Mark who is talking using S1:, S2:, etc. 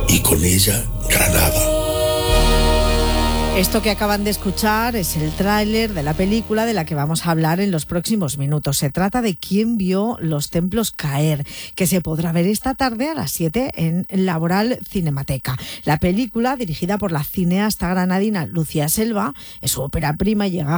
S1: y con ella Granada.
S2: Esto que acaban de escuchar es el tráiler de la película de la que vamos a hablar en los próximos minutos. Se trata de Quién vio los templos caer, que se podrá ver esta tarde a las 7 en Laboral Cinemateca. La película, dirigida por la cineasta granadina Lucía Selva, es su ópera prima y llega